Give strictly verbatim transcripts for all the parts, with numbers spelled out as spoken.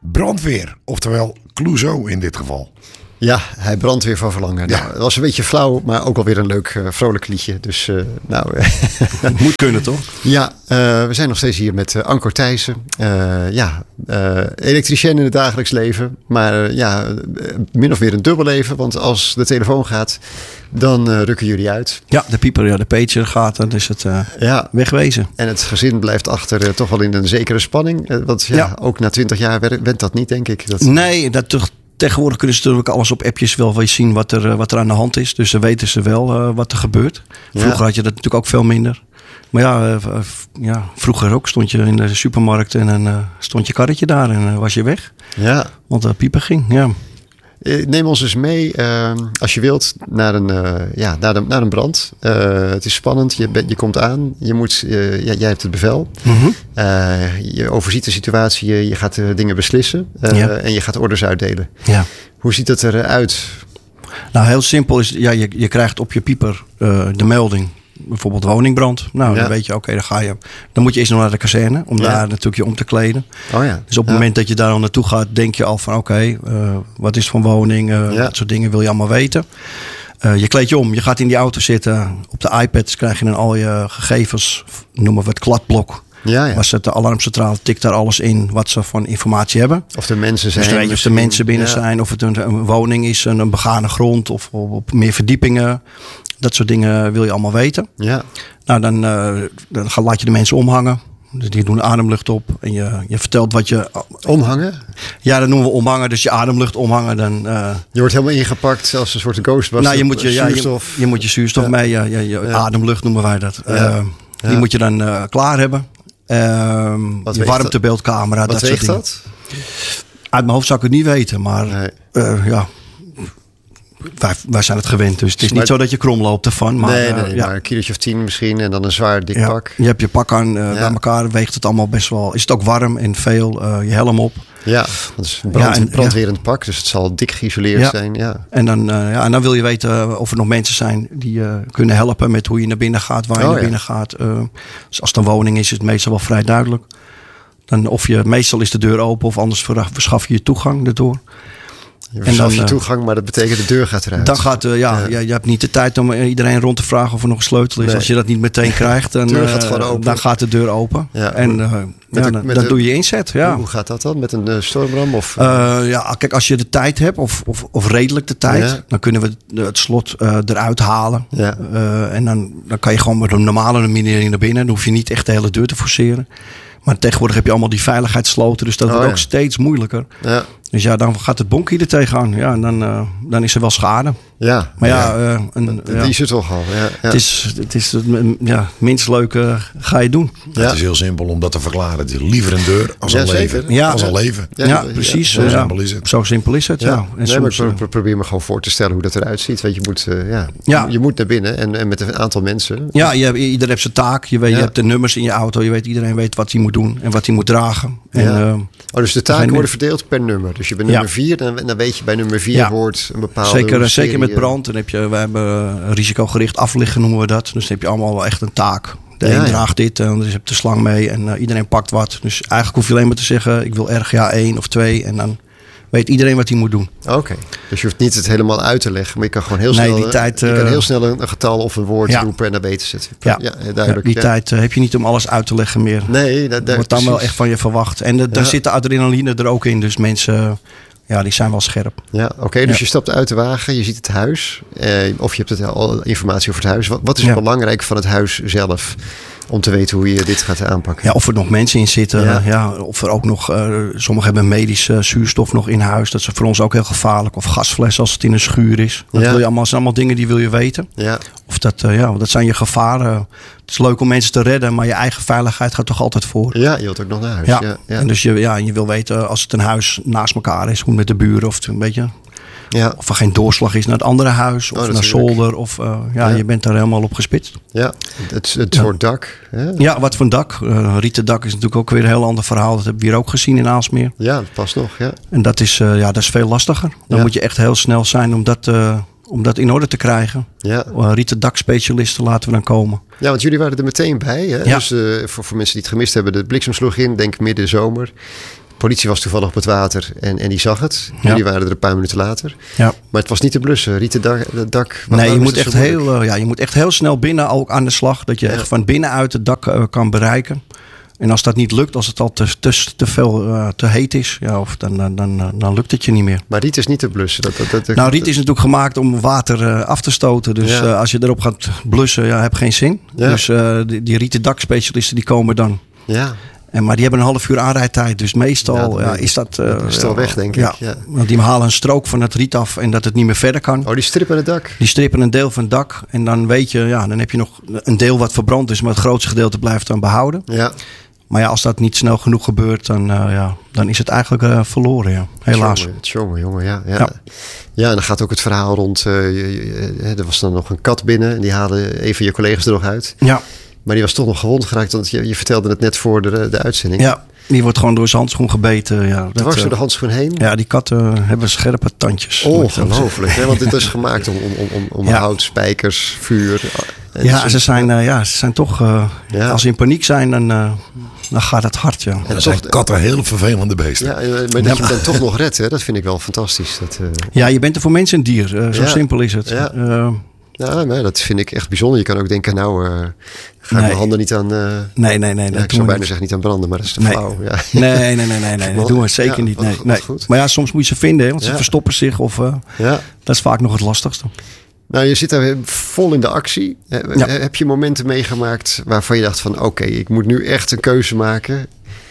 brandweer. Oftewel Clouseau in dit geval. Ja, hij brandt weer van verlangen. Ja. Nou, het was een beetje flauw, maar ook alweer een leuk, uh, vrolijk liedje. Dus, uh, nou... Het moet kunnen, toch? Ja, uh, we zijn nog steeds hier met uh, Anko Thijssen. Uh, ja, uh, elektricien in het dagelijks leven. Maar uh, ja, uh, min of meer een dubbel leven. Want als de telefoon gaat, dan uh, rukken jullie uit. Ja, de pieper, ja, de pager gaat, dan is het uh, ja. wegwezen. En het gezin blijft achter uh, toch wel in een zekere spanning. Uh, want ja, ja. ook na twintig jaar went dat niet, denk ik. Dat... Nee, dat toch. Tegenwoordig kunnen ze natuurlijk alles op appjes wel zien wat er, wat er aan de hand is. Dus dan weten ze wel uh, wat er gebeurt. Vroeger ja. had je dat natuurlijk ook veel minder. Maar ja, uh, ja, vroeger ook stond je in de supermarkt en dan uh, stond je karretje daar en uh, was je weg. Ja. Want de pieper ging, ja. Neem ons eens mee, uh, als je wilt, naar een, uh, ja, naar, de, naar een brand. Uh, het is spannend, je, je komt aan, je moet, uh, ja, jij hebt het bevel. Mm-hmm. Uh, je overziet de situatie, je, je gaat uh, dingen beslissen uh, ja. en je gaat orders uitdelen. Ja. Hoe ziet het eruit? Nou, heel simpel is, ja, je, je krijgt op je pieper uh, de melding. Bijvoorbeeld woningbrand. Nou, ja. dan weet je, oké, okay, dan ga je. Dan moet je eerst nog naar de kazerne om ja. daar natuurlijk je om te kleden. Oh ja. Dus op het ja. moment dat je daar al naartoe gaat, denk je al van oké, okay, uh, wat is het van woning? Uh, ja. Dat soort dingen wil je allemaal weten. Uh, je kleed je om, je gaat in die auto zitten. Op de iPads krijg je dan al je gegevens, noemen we het kladblok. Ja, ja. Was het de alarmcentrale, tikt daar alles in wat ze van informatie hebben. Of de mensen zijn. Dus weet je of de mensen binnen ja. zijn, of het een, een woning is, een, een begane grond of op meer verdiepingen. Dat soort dingen wil je allemaal weten. Ja. Nou, dan, uh, dan laat je de mensen omhangen. Dus die doen ademlucht op. En je, je vertelt wat je... Omhangen? Ja, dat noemen we omhangen. Dus je ademlucht omhangen. Dan, uh, je wordt helemaal ingepakt als een soort ghostbuster. Nou, je moet je, ja, je, je, moet je zuurstof ja. mee. Ja, je, je ja. Ademlucht noemen wij dat. Ja. Uh, die ja. moet je dan uh, klaar hebben. Uh, je warmtebeeldcamera. Wat dat weegt soort dat? Uit mijn hoofd zou ik het niet weten. Maar nee. uh, ja... Wij, wij zijn het gewend, dus het is maar, niet zo dat je krom loopt ervan. Maar, nee, nee, uh, ja. maar een kilootje of tien misschien en dan een zwaar dik ja, pak. Je hebt je pak aan, uh, ja. bij elkaar weegt het allemaal best wel. Is het ook warm en veel, uh, je helm op. Ja, dat is een brand, ja, en, brandwerend ja. pak, dus het zal dik geïsoleerd ja. zijn. Ja. En, dan, uh, ja, en dan wil je weten of er nog mensen zijn die uh, kunnen helpen met hoe je naar binnen gaat, waar je oh, naar ja. binnen gaat. Uh, dus als het een woning is, is het meestal wel vrij duidelijk. Dan of je, meestal is de deur open of anders verschaf je je toegang erdoor. Je verschaf je toegang, maar dat betekent de deur gaat eruit. Dan gaat, uh, ja, ja. Je, je hebt niet de tijd om iedereen rond te vragen of er nog een sleutel is. Nee. Als je dat niet meteen krijgt, dan, deur gaat gewoon open. dan gaat de deur open. Ja. En uh, ja, de, dan, dan de, doe je inzet. Ja. Hoe gaat dat dan? Met een uh, stormram? Of, uh, ja, kijk, als je de tijd hebt, of, of, of redelijk de tijd, ja. dan kunnen we het slot uh, eruit halen. Ja. Uh, en dan, dan kan je gewoon met een normale minering naar binnen. Dan hoef je niet echt de hele deur te forceren. Maar tegenwoordig heb je allemaal die veiligheidssloten. Dus dat oh, wordt ja. ook steeds moeilijker. Ja. Dus ja, dan gaat het bonkie er tegenaan. Ja, en dan, uh, dan is er wel schade. Ja. Maar ja, ja, uh, een, die ja. is er toch al. Ja, ja. Het is het, is het ja, minst leuke ga je doen. Ja. Het is heel simpel om dat te verklaren. Het is liever een deur als ja, een zeker. leven. Ja. Als een leven. Ja, ja precies. Zo ja. simpel is het. Zo simpel is het, ja. ja. En nee, soms, maar ik pro- probeer me gewoon voor te stellen hoe dat eruit ziet. Want je moet, uh, ja, ja. je moet naar binnen en, en met een aantal mensen. Ja, je hebt, iedereen heeft zijn taak. Je, weet, ja. je hebt de nummers in je auto. Je weet, iedereen weet wat hij moet doen en wat hij moet dragen. En, ja. uh, oh, dus de taken worden verdeeld per nummer. Dus je bent nummer ja. vier, dan, dan weet je bij nummer vier ja. hoort een bepaalde Zeker, serie, zeker met brand. Dan heb je, we hebben risicogericht afliggen noemen we dat. Dus dan heb je allemaal wel echt een taak. De ja, een draagt ja. dit en dan heb de slang mee en uh, iedereen pakt wat. Dus eigenlijk hoef je alleen maar te zeggen, ik wil erg ja één of twee. En dan weet iedereen wat hij moet doen. Oké, okay. Dus je hoeft niet het helemaal uit te leggen. Maar je kan gewoon heel nee, snel, die tijd, je uh, kan heel snel een, een getal of een woord ja. roepen en naar beter zetten. Ja, ja duidelijk. Ja, die ja. tijd uh, heb je niet om alles uit te leggen meer. Nee, dat, dat wordt dan precies. wel echt van je verwacht. En de, ja. daar zit de adrenaline er ook in. Dus mensen, ja, die zijn wel scherp. Ja, oké. Okay, dus ja. je stapt uit de wagen, je ziet het huis. Eh, of je hebt het, al informatie over het huis. Wat, wat is ja. belangrijk van het huis zelf? Om te weten hoe je dit gaat aanpakken. Ja, of er nog mensen in zitten. Ja. Ja, of er ook nog, uh, sommigen hebben medische zuurstof nog in huis. Dat is voor ons ook heel gevaarlijk. Of gasfles als het in een schuur is. Dat ja. wil je allemaal, zijn allemaal dingen die wil je weten. Ja. Of dat, uh, ja, dat zijn je gevaren. Het is leuk om mensen te redden, maar je eigen veiligheid gaat toch altijd voor. Ja, je wilt ook nog naar huis. Ja, ja, ja. En dus je, ja, je wil weten als het een huis naast elkaar is. Hoe met de buren of het een beetje... Ja. Of er geen doorslag is naar het andere huis. Of oh, naar zolder. Of uh, ja, ja, je bent daar helemaal op gespitst. Ja, het, het ja. soort dak. Hè? Ja, wat voor een dak. Uh, rieten dak is natuurlijk ook weer een heel ander verhaal. Dat hebben we hier ook gezien in Aalsmeer. Ja, dat past nog. Ja. En dat is, uh, ja, dat is veel lastiger. Dan ja. moet je echt heel snel zijn om dat, uh, om dat in orde te krijgen. Ja. Uh, rieten dakspecialisten laten we dan komen. Ja, want jullie waren er meteen bij. Hè? Ja. Dus uh, voor, voor mensen die het gemist hebben. De bliksem sloeg in, denk midden zomer. politie was toevallig op het water en, en die zag het. Ja. Jullie waren er een paar minuten later. Ja. Maar het was niet te blussen. Rieten dak. Het dak Nee, waarom je is moet, het echt zo moeilijk? heel, uh, ja, je moet echt heel snel binnen ook aan de slag. Dat je Ja. echt van binnenuit het dak uh, kan bereiken. En als dat niet lukt, als het al te, te, te veel uh, te heet is, ja, of dan, dan, dan, dan lukt het je niet meer. Maar riet is niet te blussen. Dat, dat, dat, Nou, riet is natuurlijk gemaakt om water uh, af te stoten. Dus Ja. uh, als je erop gaat blussen, ja, heb geen zin. Ja. Dus uh, die, die rieten dakspecialisten die komen dan. Ja, En, maar die hebben een half uur aanrijdtijd. Dus meestal Ja, dat ja, weet ik. is dat... Uh, dat is het al weg, denk ik. Ja, Ja. want die halen een strook van het riet af en dat het niet meer verder kan. Oh, die strippen het dak. Die strippen een deel van het dak. En dan weet je, ja, dan heb je nog een deel wat verbrand is. Maar het grootste gedeelte blijft dan behouden. Ja, Maar ja, als dat niet snel genoeg gebeurt, dan, uh, ja, dan is het eigenlijk uh, verloren. Ja. Helaas. Jongen, jongen, jongen, ja, ja. Ja. Ja, en dan gaat ook het verhaal rond. Uh, je, je, je, er was dan nog een kat binnen. En die haalde even je collega's er nog uit. Ja, Maar die was toch nog gewond geraakt. Want je, je vertelde het net voor de, de uitzending. ja, die wordt gewoon door zijn handschoen gebeten. Ja, dat, Dwars door uh, de handschoen heen. ja, die katten hebben scherpe tandjes. moet ik zo zeggen. Ongelooflijk. Hè? Want dit is gemaakt om, om, om, om Ja. hout, spijkers, vuur. En Ja, dus- ze zijn, uh, ja, ze zijn toch... Uh, Ja. Als ze in paniek zijn, dan, uh, dan gaat het hard, ja. En Dat zijn toch- katten heel vervelende beesten. Ja, maar dat je hem dan toch nog redt, hè? Dat vind ik wel fantastisch. Dat, uh, Ja, je bent er voor mensen een dier. Uh, zo Ja. simpel is het. Ja. Uh, ja, maar dat vind ik echt bijzonder. Je kan ook denken, nou, uh, ga ik Nee. mijn handen niet aan... Uh, nee, nee, nee. ja, dat ik doen zou we bijna niet. zeggen niet aan branden, maar dat is te Nee. flauw. Ja. Nee, nee, nee, nee, nee, dat doen we zeker Ja, niet. wat Nee, goed, nee. wat goed. Maar ja, soms moet je ze vinden, hè, want ze Ja. verstoppen zich. Of, uh, Ja. dat is vaak nog het lastigste. Nou, je zit daar vol in de actie. He- Ja. Heb je momenten meegemaakt waarvan je dacht van... oké, okay, ik moet nu echt een keuze maken.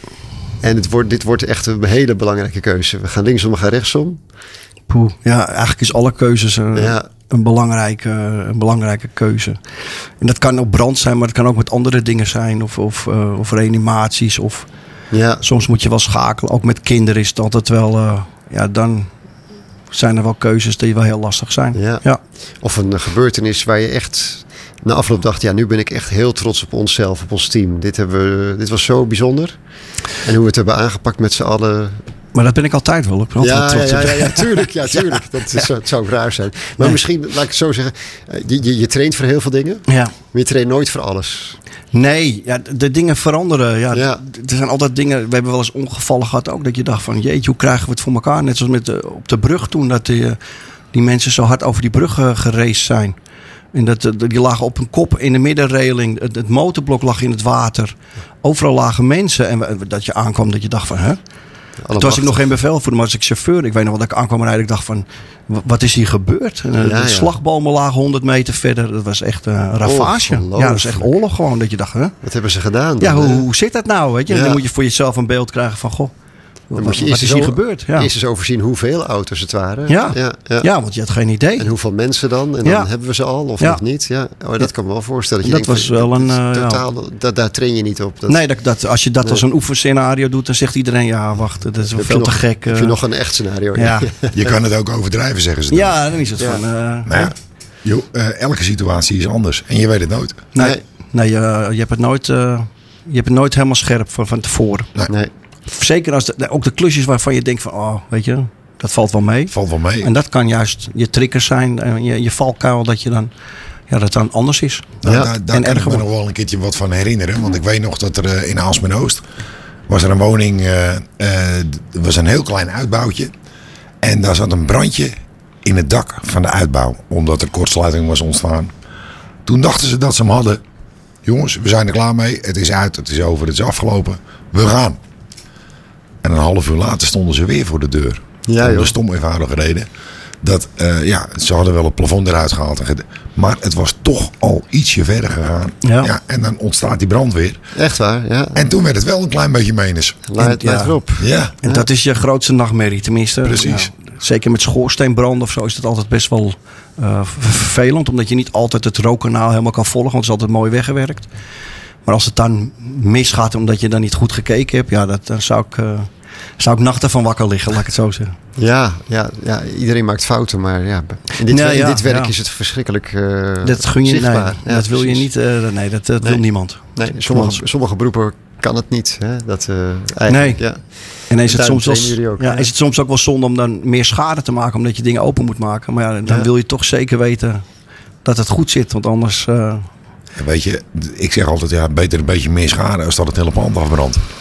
En het wordt, dit wordt echt een hele belangrijke keuze. We gaan linksom, we gaan rechtsom. Poeh. Ja, eigenlijk is alle keuzes uh, Ja. een, belangrijke, een belangrijke keuze. En dat kan op brand zijn, maar het kan ook met andere dingen zijn. Of, of, uh, of reanimaties. Of Ja, soms moet je wel schakelen. Ook met kinderen is het altijd wel... Uh, ja, dan zijn er wel keuzes die wel heel lastig zijn. Ja. Ja. of een gebeurtenis waar je echt na afloop dacht... ja, nu ben ik echt heel trots op onszelf, op ons team. Dit, hebben we, dit was zo bijzonder. En hoe we het hebben aangepakt met z'n allen... Maar dat ben ik altijd wel. Ik ben altijd Ja, ja, trots ja, op. ja, ja, tuurlijk. Ja, tuurlijk. Dat is, het zou ook raar zijn. Maar Nee. misschien, laat ik het zo zeggen... eh, Je, je, je traint voor heel veel dingen... Ja. maar je traint nooit voor alles. Nee, ja, de dingen veranderen. Ja, Ja. Er zijn altijd dingen. We hebben wel eens ongevallen gehad ook. Dat je dacht van jeetje, hoe krijgen we het voor elkaar? Net zoals met de, op de brug toen. Dat die, eh, die mensen zo hard over die brug uh, geraced zijn. En dat, eh, die lagen op een kop in de middenreling. Het, het motorblok lag in het water. Overal lagen mensen. En we- dat je aankwam dat je dacht van hè? Toen was ik nog geen bevelvoerder, maar was ik chauffeur. Ik weet nog wel dat ik aankwam rijden. Ik dacht van, wa- wat is hier gebeurd? En, uh, Ja, de ja. slagbomen lagen honderd meter verder. Dat was echt uh, een ravage. Ongelooflijk. Ja, dat is echt oorlog gewoon. Dat je dacht, hè? Wat hebben ze gedaan? Ja, dan, hoe, hè? hoe zit dat nou? Weet je? Ja. Dan moet je voor jezelf een beeld krijgen van, goh, Dan wat, moet je wat eerst is eens hier o- gebeurd? Ja. Eerst eens overzien hoeveel auto's het waren. Ja. Ja, ja. ja, want je had geen idee. En hoeveel mensen dan? En dan Ja. hebben we ze al of Ja. nog niet? Ja. Oh, dat kan me wel voorstellen. je Dat denkt was van, wel dat een, is uh, ja. totaal, dat, daar train je niet op. Dat, Nee, dat, dat, als je dat Nee. als een oefenscenario doet, dan zegt iedereen, ja, wacht, dat is wel heb veel je te nog, gek. Heb uh, je nog een echt scenario? ja. Je kan het ook overdrijven, zeggen ze dan. ja, dan is het Ja. van... uh, Nou ja, joh, eh, elke situatie is anders. En je weet het nooit. nee, Nee. nee uh, je, hebt het nooit, uh, je hebt het nooit helemaal scherp van, van tevoren. Nee. Zeker als de, ook de klusjes waarvan je denkt van, oh, weet je, dat valt wel mee. Valt wel mee. En dat kan juist je triggers zijn, en je, je valkuil, dat je dan, ja, dat dan anders is. Nou, Ja. daar daar En kan ik erger me wordt. nog wel een keertje wat van herinneren. Want ik weet nog dat er eh, in Aalsmeer-Oost was er een woning. eh, eh, Er was een heel klein uitbouwtje. En daar zat een brandje in het dak van de uitbouw. Omdat er kortsluiting was ontstaan. Toen dachten ze dat ze hem hadden. Jongens, we zijn er klaar mee. Het is uit, het is over, het is afgelopen. We gaan. En een half uur later stonden ze weer voor de deur. Ja, Om joh. de stom eenvoudige reden. Dat, eh, ja, ze hadden wel het plafond eruit gehaald. en ged- Maar het was toch al ietsje verder gegaan. Ja. En dan ontstaat die brand weer. Echt waar, ja. En toen werd het wel een klein beetje menens. Laat ja. laat erop. Ja, En dat is je grootste nachtmerrie, tenminste. Precies. Ja, zeker met schoorsteenbrand of zo is het altijd best wel uh, vervelend. Omdat je niet altijd het rookkanaal helemaal kan volgen. Want het is altijd mooi weggewerkt. Maar als het dan misgaat omdat je dan niet goed gekeken hebt. Ja, dat, dan zou ik, uh, zou ik nachten van wakker liggen, laat ik het zo zeggen. Ja, ja, ja, iedereen maakt fouten, maar ja, in dit, Nee, in ja, dit werk ja. is het verschrikkelijk uh, Dat gun je, nee, zichtbaar. Ja, dat wil je precies. niet. Uh, nee, dat, dat Nee. wil niemand. Nee, sommige, sommige beroepen kan het niet. Hè? Dat, uh, eigenlijk, Nee. Ja. En is het, Daarom soms wel, trainen jullie ook, ja, hè? is het soms ook wel zonde om dan meer schade te maken. Omdat je dingen open moet maken. Maar ja, dan Ja. wil je toch zeker weten dat het goed zit. Want anders... Uh, En weet je, ik zeg altijd, ja, beter een beetje meer schade als dat het hele pand afbrandt.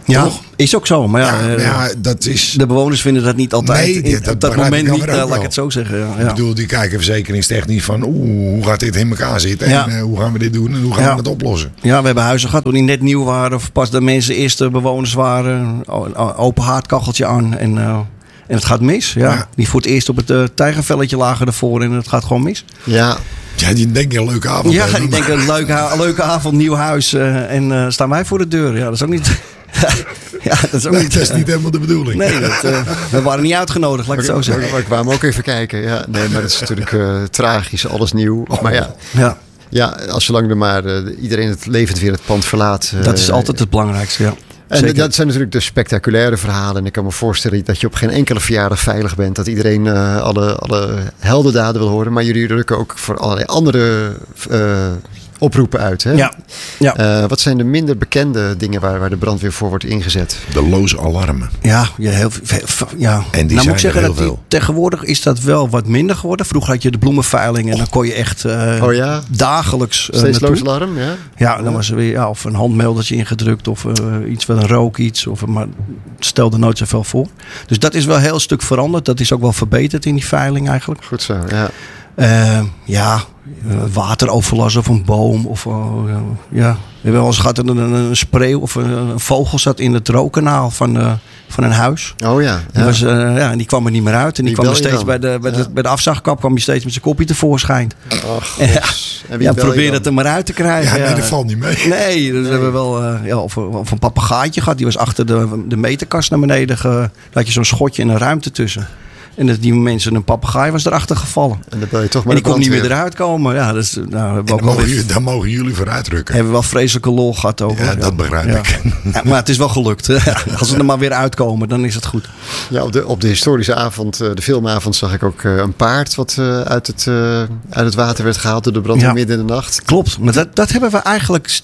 Ja, Toch? is ook zo. Maar ja, Ja, uh, ja, dat is... de bewoners vinden dat niet altijd. Nee, in, dat op dat begrijp moment ik niet, dan weer uh, ook laat ik wel. het zo zeggen. Ja, ja. Ik bedoel, die kijken verzekeringstechnisch van oeh, hoe gaat dit in elkaar zitten? Ja. En uh, hoe gaan we dit doen en hoe gaan Ja. we het oplossen? Ja, we hebben huizen gehad toen die net nieuw waren. Of pas de mensen eerste bewoners waren. o- Open haardkacheltje aan. En, uh, en het gaat mis. Ja. Ja. Die voor het eerst op het uh, tijgervelletje lagen ervoor. En het gaat gewoon mis. Ja, Ja, die denken een leuke avond. Ja, hebben, ik denk maar- een leuke, ha- leuke avond, nieuw huis. uh, en uh, staan wij voor de deur. Ja, dat is ook niet... ja, dat is ook Nee, niet... dat is uh, niet helemaal de bedoeling. Nee, dat, uh, we waren niet uitgenodigd, laat ik het zo maar, zeggen. maar ik kwam ook even kijken. Ja, nee, maar dat is natuurlijk uh, tragisch, alles nieuw. Maar ja, Ja, ja als zolang er maar uh, iedereen het levend weer het pand verlaat. Uh, dat is altijd het belangrijkste, ja. En Zeker. dat zijn natuurlijk de spectaculaire verhalen. En ik kan me voorstellen dat je op geen enkele verjaardag veilig bent. Dat iedereen uh, alle, alle heldendaden wil horen. Maar jullie rukken ook voor allerlei andere uh, oproepen uit. Hè? Ja, ja. Uh, wat zijn de minder bekende dingen waar, waar de brandweer voor wordt ingezet? De loze alarmen. Ja, ja, heel, veel- ja. En die nou moet zijn ik zeggen er dat heel die, veel. tegenwoordig is dat wel wat minder geworden. Vroeger had je de bloemenveiling en dan kon je echt uh, Oh ja? dagelijks uh, Steeds naartoe. loos alarm, ja? Ja, dan was er weer ja, of een handmeldertje ingedrukt of uh, iets met een rook iets. Of, maar het stelde nooit zoveel voor. Dus dat is wel een heel stuk veranderd. Dat is ook wel verbeterd in die veiling eigenlijk. Goed zo, ja. Uh, ja, uh, wateroverlast of een boom. Of, uh, ja. We hebben wel eens gehad dat een, een spreeuw of een, een vogel zat in het rookkanaal van, uh, van een huis. Oh ja. Die, ja. was, uh, ja, en die kwam er niet meer uit. En die Wie kwam er bel je steeds dan? bij de, bij, Ja. de, bij de afzagkap kwam hij steeds met zijn kopje tevoorschijn. Ach, Ja. gods. En wie Ja, bel je probeer dan? het er maar uit te krijgen. Ja, nee, dat valt niet mee. Nee, dus we hebben wel uh, ja, of, of een papegaaitje gehad. Die was achter de, de meterkast naar beneden. Ge, daar had je zo'n schotje en een ruimte tussen. En dat die mensen, een papegaai was erachter gevallen. En dan bel je toch maar En die de kon niet meer brandweer. eruit komen. Ja, dus, nou, we hebben En ook dan, wel mogen weer- jullie, dan mogen jullie vooruit rukken. hebben we wel vreselijke lol gehad over. Ja, dat begrijp Ja. ik. Ja, maar het is wel gelukt. Als we er maar weer uitkomen, dan is het goed. Ja, op de, op de historische avond, uh, de filmavond, zag ik ook uh, een paard wat uh, uit, het, uh, uit het water werd gehaald door de brandweer Ja. midden in de nacht. Klopt, maar dat, dat hebben we eigenlijk s-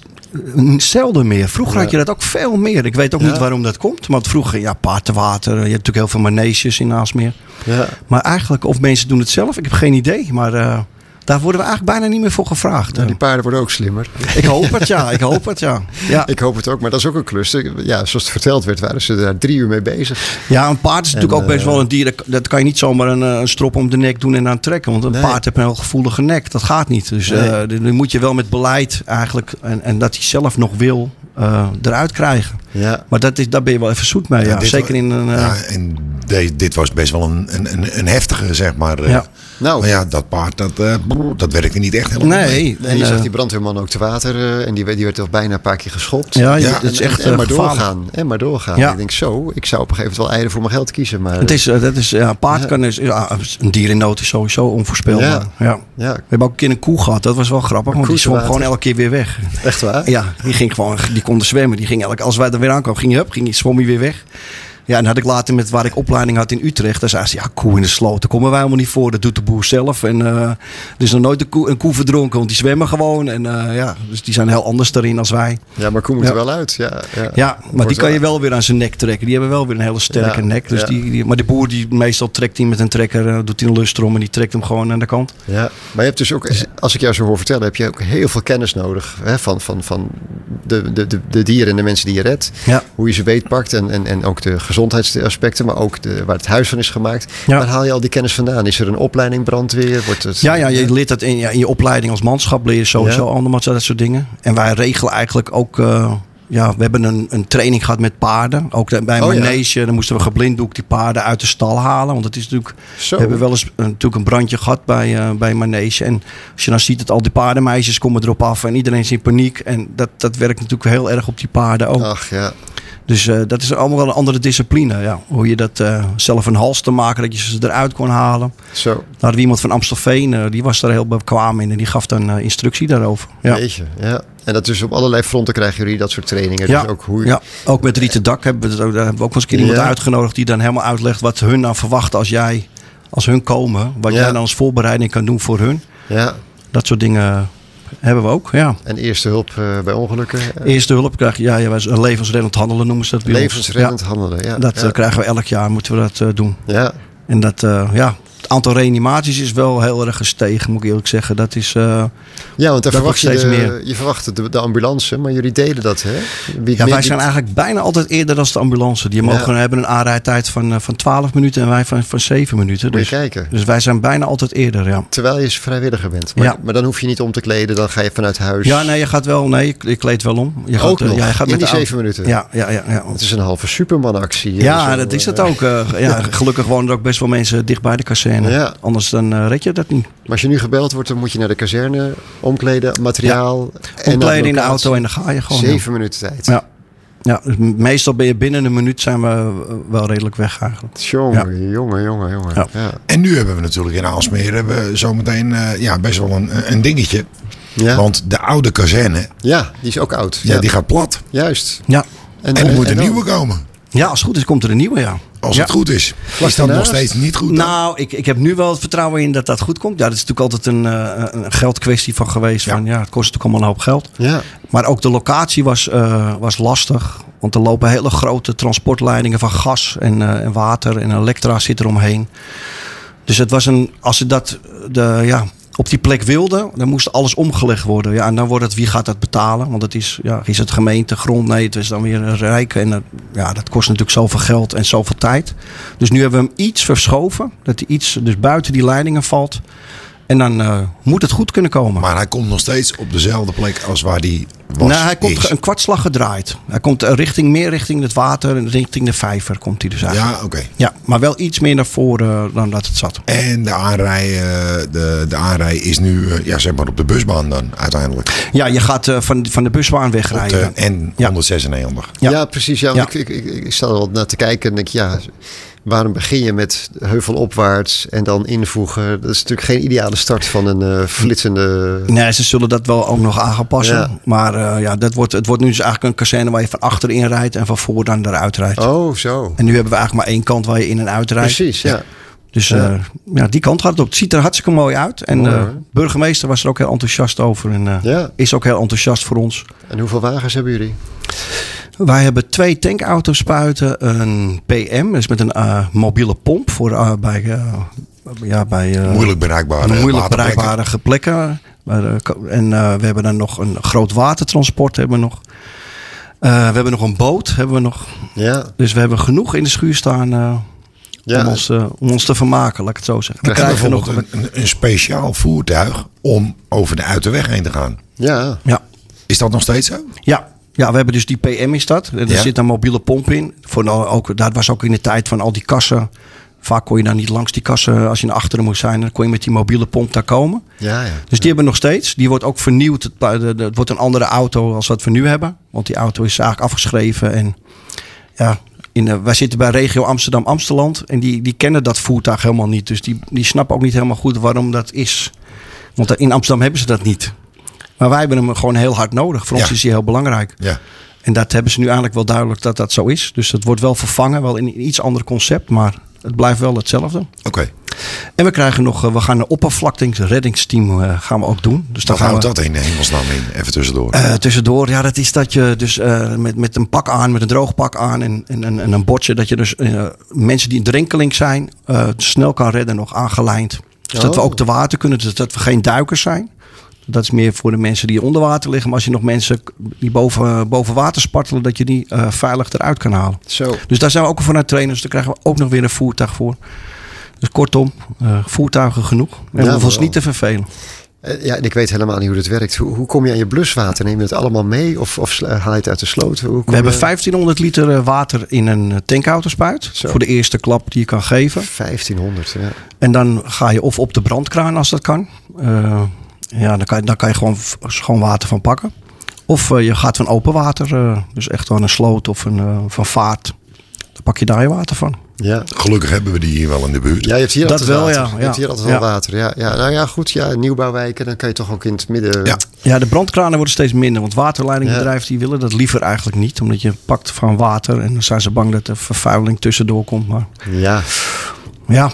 zelden meer. Vroeger Ja. had je dat ook veel meer. Ik weet ook Ja. niet waarom dat komt. Want vroeger, ja, paard te water. Je hebt natuurlijk heel veel maneges in Aalsmeer. Ja. Maar eigenlijk, of mensen doen het zelf, ik heb geen idee. Maar uh, daar worden we eigenlijk bijna niet meer voor gevraagd. Ja, die paarden worden ook slimmer. Ik hoop het, ja. Ik hoop het, ja. Ja, Ik hoop het ook, maar dat is ook een klus. Ja, zoals het verteld werd, waren ze daar drie uur mee bezig. ja een paard is natuurlijk En, ook best uh, wel een dier. Dat, dat kan je niet zomaar een, eh, een strop om de nek doen en aan trekken. Want een Nee. paard heeft een heel gevoelige nek. Dat gaat niet. Dus Nee. uh, dan moet je wel met beleid eigenlijk, en, en dat hij zelf nog wil, uh, eruit krijgen. Ja. Maar dat is, daar ben je wel even zoet mee. Ja. Ja, dit Zeker wa- in een... uh, Ja, en de- dit was best wel een, een, een, een heftige, zeg maar. eh. Ja. Nou, Maar ja, dat paard, dat, eh, brrr, dat werkte niet echt helemaal mee. nee. en je en, zag uh, die brandweerman ook te water uh, en die, die werd toch bijna een paar keer geschopt. ja, je- Ja, dat is En- echt en, uh, maar gevaarlijk. doorgaan. En maar doorgaan. Ja. Ik denk zo, ik zou op een gegeven moment wel eieren voor mijn geld kiezen. Maar, Het is, uh, dat is, ja, een paard Ja. kan dus, ja, een dier in nood is sowieso onvoorspelbaar. Ja. Ja. ja, We hebben ook een keer een koe gehad. Dat was wel grappig. Want koe die te zwom water. gewoon elke keer weer weg. echt waar? Ja, die ging gewoon, die kon zwemmen. Die ging elke, als wij er weer aankwamen, ging hij up, ging hij, zwom hij weer weg. Ja, en dan had ik later met waar ik opleiding had in Utrecht. Daar zei ze, ja, koe in de sloot, daar komen wij helemaal niet voor. Dat doet de boer zelf. En uh, er is nog nooit een koe, een koe verdronken, want die zwemmen gewoon. En uh, ja, dus die zijn heel anders daarin als wij. Ja, maar koe moet Ja. er wel uit. Ja, ja. Ja, maar Wordt die kan je wel weer aan zijn nek trekken. Die hebben wel weer een hele sterke Ja, nek. Dus ja. die, die, maar de boer, die meestal trekt hij met een trekker, uh, doet hij een lustrom en die trekt hem gewoon aan de kant. Ja, maar je hebt dus ook, als ik jou zo hoor vertellen, heb je ook heel veel kennis nodig. Hè, van van, van de, de, de, de dieren en de mensen die je redt. Ja. Hoe je ze beetpakt en, en, en ook de gezondheidsaspecten, maar ook de, waar het huis van is gemaakt. Ja. Waar haal je al die kennis vandaan? Is er een opleiding brandweer? Wordt het, Ja, ja, je leert dat in, ja, in je opleiding als manschap leer je sowieso Ja. allemaal dat soort dingen. En wij regelen eigenlijk ook... Uh, ja, we hebben een, een training gehad met paarden. Ook bij een Oh, ja. manege, dan moesten we geblinddoekt die paarden uit de stal halen. Want het is natuurlijk... Zo. We hebben wel eens uh, natuurlijk een brandje gehad bij, uh, bij een manege. En als je dan ziet dat al die paardenmeisjes komen erop af en iedereen is in paniek. En dat, dat werkt natuurlijk heel erg op die paarden ook. Ach ja. Dus uh, dat is allemaal wel een andere discipline. Ja. Hoe je dat uh, zelf een hals te maken, dat je ze eruit kon halen. Zo. Daar hadden we iemand van Amstelveen, uh, die was daar heel bekwaam in. En die gaf dan uh, instructie daarover. Ja. Weet je, ja. En dat dus op allerlei fronten krijgen jullie dat soort trainingen. Ja. Dus ook hoe je... Ja, ook met Rieten Dak hebben we, het ook, daar hebben we ook wel eens een keer iemand Ja. uitgenodigd die dan helemaal uitlegt wat hun nou verwachten als jij, als hun komen. Wat Ja. jij dan als voorbereiding kan doen voor hun. ja. Dat soort dingen hebben we ook, ja. En eerste hulp uh, bij ongelukken. Uh, Eerste hulp krijg je, ja, ja, wij- levensreddend handelen noemen ze dat bij ons. levensreddend handelen. Ja. Ja, dat ja. uh, krijgen we elk jaar, moeten we dat uh, doen. ja. En dat, uh, ja, Het aantal reanimaties is wel heel erg gestegen, moet ik eerlijk zeggen. Dat is... Uh, ja, want daar verwacht je, steeds de, meer. je verwachtte de, de ambulance, maar jullie delen dat, hè? Wie, ja, wij wie, zijn eigenlijk bijna altijd eerder dan de ambulance. Die mogen Ja. hebben een aanrijdtijd van, van twaalf minuten en wij van, van zeven minuten. Moet je Dus, kijken. dus wij zijn bijna altijd eerder, ja. Terwijl je vrijwilliger bent. Maar, Ja. maar dan hoef je niet om te kleden, dan ga je vanuit huis. Ja, nee, je gaat wel... Nee, je, je kleedt wel om. Je gaat, Ook uh, nog, ja, je gaat in met die de zeven minuten. Ja, ja, ja. ja. Het is een halve Superman-actie. Ja, Zo, dat is het uh, ook. Uh, ja, gelukkig wonen er ook best wel mensen dicht bij de kazerne. Ja. Anders dan uh, red je dat niet. Maar als je nu gebeld wordt, dan moet je naar de kazerne, omkleden, materiaal. En naar Omkleden in de locatie. auto en dan ga je gewoon. Zeven minuten tijd. Ja. Ja, dus meestal ben je binnen een minuut zijn we wel redelijk weg eigenlijk. Jongen, Ja. jongen, jongen, jongen. Ja. Ja. En nu hebben we natuurlijk in Aalsmeer hebben we zometeen uh, ja, best wel een, een dingetje. Ja. Want de oude kazerne, ja, die is ook oud. ja, die gaat plat. Juist. Ja, En er moet een dan? nieuwe komen. ja als het goed is komt er een nieuwe, ja. Als ja. het goed is. Vlak Is dat nog daarnaast? steeds niet goed? dan? Nou, ik, ik heb nu wel het vertrouwen in dat dat goed komt. Ja, dat is natuurlijk altijd een, uh, een geldkwestie van geweest. Ja. Van, ja, het kost natuurlijk allemaal een hoop geld. Ja. Maar ook de locatie was, uh, was lastig. Want er lopen hele grote transportleidingen van gas en, uh, en water. En elektra zit er omheen. Dus het was een... Als ze dat de, ja, op die plek wilden, dan moest alles omgelegd worden. Ja, en dan wordt het, wie gaat dat betalen? Want het is, ja, is het gemeente, grond? Nee, het is dan weer een rijk. En uh, ja, dat kost natuurlijk zoveel geld en zoveel tijd. Dus nu hebben we hem iets verschoven. Dat hij iets dus buiten die leidingen valt. En dan uh, moet het goed kunnen komen. Maar hij komt nog steeds op dezelfde plek als waar die was. Nou, hij komt is. een kwartslag gedraaid. Hij komt richting, meer richting het water en richting de vijver komt hij dus eigenlijk. Ja, oké. Okay. Ja, maar wel iets meer naar voren dan dat het zat. En de aanrij, uh, de, de aanrij is nu uh, ja, zeg maar op de busbaan dan uiteindelijk. Ja, je gaat uh, van, van de busbaan wegrijden. Op de N honderdzesennegentig. Ja. Ja. ja, precies. Ja, Ja. Ik, ik, ik, ik sta er wel naar te kijken en denk, ja, waarom begin je met heuvelopwaarts en dan invoegen? Dat is natuurlijk geen ideale start van een uh, flitsende... Nee, ze zullen dat wel ook nog aan gaan passen. Ja. Maar uh, ja, dat wordt, het wordt nu dus eigenlijk een kazerne waar je van achterin rijdt en van voor dan eruit rijdt. Oh, zo. En nu hebben we eigenlijk maar één kant waar je in en uit rijdt. Precies, ja. Dus Ja. uh, ja, die kant gaat het op. Het ziet er hartstikke mooi uit. En Mooi, de hoor. burgemeester was er ook heel enthousiast over. En uh, Ja. is ook heel enthousiast voor ons. En hoeveel wagens hebben jullie? Wij hebben twee tankauto's spuiten, een P M, dus met een uh, mobiele pomp voor uh, bij, uh, ja, bij uh, Moeilijk bereikbare moeilijk waterplekken. bereikbare plekken. Bij de, en uh, we hebben dan nog een groot watertransport. Hebben we, nog. Uh, we hebben nog een boot. Hebben we nog. Ja. Dus we hebben genoeg in de schuur staan uh, Ja. om, ons, uh, om ons te vermaken, laat ik het zo zeggen. We We hebben krijgen bijvoorbeeld nog. een, een, een speciaal voertuig om over de Uiterweg heen te gaan. Ja. Ja, Is dat nog steeds zo? ja. Ja, we hebben dus die P M is dat. Er Ja. zit een mobiele pomp in. Voor nou ook, dat was ook in de tijd van al die kassen. Vaak kon je dan niet langs die kassen als je naar achteren moest zijn. Dan kon je met die mobiele pomp daar komen. Ja, ja. Dus die hebben we nog steeds. Die wordt ook vernieuwd. Het, de- de- het wordt een andere auto als wat we nu hebben. Want die auto is eigenlijk afgeschreven. En ja, in, de- wij zitten bij regio Amsterdam-Amsteland. En die, die kennen dat voertuig helemaal niet. Dus die, die snappen ook niet helemaal goed waarom dat is. Want in Amsterdam hebben ze dat niet. Maar wij hebben hem gewoon heel hard nodig. Voor ons Ja. is hij heel belangrijk. Ja. En dat hebben ze nu eigenlijk wel duidelijk dat dat zo is. Dus het wordt wel vervangen, wel in een iets ander concept. Maar het blijft wel hetzelfde. Oké. Okay. En we krijgen nog, uh, we gaan een oppervlaktingsreddingsteam uh, gaan we ook doen. Dus Wat gaan houdt we, dat in hemelsnaam in? Even tussendoor. Uh, tussendoor, ja, dat is dat je dus uh, met, met een pak aan, met een droog pak aan en, en, en, en een bordje, dat je dus uh, mensen die drenkeling zijn, uh, snel kan redden, nog aangelijnd. Dus dat we Oh. ook te water kunnen, dus dat we geen duikers zijn. Dat is meer voor de mensen die onder water liggen. Maar als je nog mensen die boven, boven water spartelen, dat je die uh, veilig eruit kan halen. Zo. Dus daar zijn we ook voor naar trainen. Dus daar krijgen we ook nog weer een voertuig voor. Dus kortom, uh, voertuigen genoeg. En we Ja, hoeven ons wel. niet te vervelen. Uh, ja, en ik weet helemaal niet hoe dat werkt. Hoe, hoe kom je aan je bluswater? Neem je het allemaal mee of, of sla- haal je het uit de sloot? Hoe kom We hebben je- vijftienhonderd liter uh, water in een tankauto-spuit. Zo. Voor de eerste klap die je kan geven. vijftienhonderd, ja. En dan ga je of op de brandkraan als dat kan. Uh, ja, dan kan, je, dan kan je gewoon v- schoon water van pakken. Of uh, je gaat van open water. Uh, dus echt van een sloot of een, uh, van vaart. Dan pak je daar je water van. Ja. Gelukkig hebben we die hier wel in de buurt. Ja, je hebt hier Dat altijd wel, water. ja, Je ja. hebt hier altijd Ja. wel water. Ja, ja, nou ja, goed. Ja, nieuwbouwwijken, dan kan je toch ook in het midden... Ja. Ja, de brandkranen worden steeds minder. Want waterleidingbedrijven die willen dat liever eigenlijk niet. Omdat je pakt van water. En dan zijn ze bang dat er vervuiling tussendoor komt. Maar Ja. ja,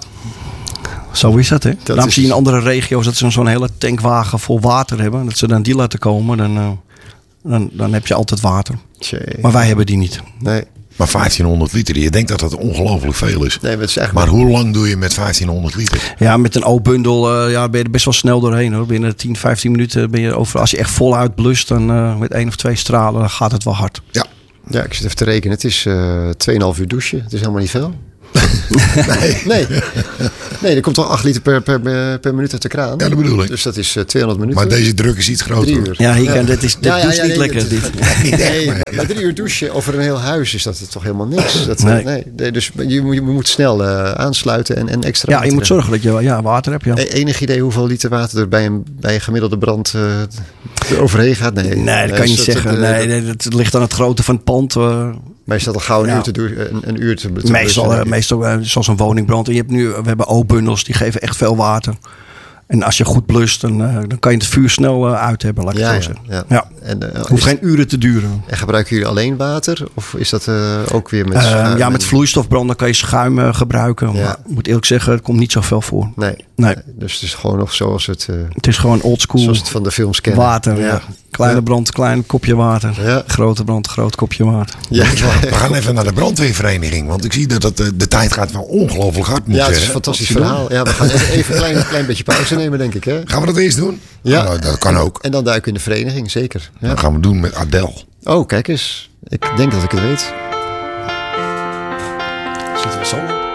zo is dat, hè. Daarom is- zie je in andere regio's dat ze zo'n hele tankwagen vol water hebben. Dat ze dan die laten komen. Dan, uh, dan, dan heb je altijd water. Tjee. Maar wij hebben die niet. Nee. Maar vijftienhonderd liter, je denkt dat dat ongelooflijk veel is. Nee, maar, het is eigenlijk maar hoe lang doe je met vijftienhonderd liter? Ja, met een O-bundel uh, ja, ben je er best wel snel doorheen hoor. Binnen tien, vijftien minuten ben je over. Als je echt voluit blust, dan uh, met één of twee stralen, dan gaat het wel hard. Ja. Ja, ik zit even te rekenen. Het is uh, twee komma vijf uur douchen. Het is helemaal niet veel. nee. nee. Nee, er komt toch acht liter per, per, per minuut uit de kraan. Ja, dat bedoel ik. Dus dat is uh, tweehonderd minuten. Maar deze druk is iets groter. Ja, hier kan, dit is, dit ja, ja, doucht ja, niet nee, lekker. Het, dit. nee, nee, maar drie uur douchen over een heel huis is dat toch helemaal niks. Dat, nee. Nee, nee, dus je, je moet snel uh, aansluiten en, en extra Ja, water je moet zorgen dat je ja, water hebt. Ja. E- enig idee hoeveel liter water er bij een, bij een gemiddelde brand uh, overheen gaat? Nee, nee, dat nee, kan je niet dat, zeggen. Dat, nee, nee, dat ligt aan het grootte van het pand. Uh, maar is dat al gauw een ja. uur te doen? Een, een uur te, te meestal, uh, meestal uh, zoals een woningbrand. En je hebt nu, we hebben O-bundels, die geven echt veel water. En als je goed blust, dan, uh, dan kan je het vuur snel uh, uit hebben, laat ik ja, het zo ja, zeggen. ja. Ja. En, uh, het hoeft geen uren te duren. En gebruiken jullie alleen water? Of is dat uh, ook weer met uh, schuim? Ja, met vloeistofbranden kan je schuim uh, gebruiken. Ja. Maar ik moet eerlijk zeggen, het komt niet zoveel voor. Nee. nee. Dus het is gewoon nog zoals het... Uh, het is gewoon oldschool. Zoals het van de films kennen. Water, ja. ja. Kleine ja. brand, klein kopje water. Ja. Grote brand, groot kopje water. Ja. We gaan even naar de brandweervereniging. Want ik zie dat het, de tijd gaat wel ongelooflijk hard. Ja, het is een fantastisch verhaal. Ja, we gaan even een klein, klein beetje pauze nemen, denk ik. Hè? Gaan we dat eerst doen? Ja. Nou, dat kan ook. En dan duiken in de vereniging, zeker. Ja. Dat gaan we doen met Adele. Oh, kijk eens. Ik denk dat ik het weet. Zitten we zo?